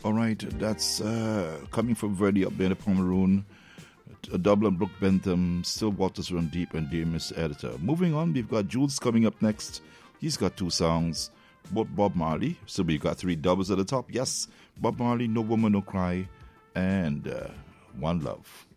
All right, that's coming from Verdi up there in the Pomeroon. Dublin, Brooke Bentham, Still Waters Run Deep, and Dear Miss Editor. Moving on, we've got Jules coming up next. He's got 2 songs, both Bob Marley. So we've got 3 doubles at the top. Yes, Bob Marley, No Woman, No Cry, and One Love.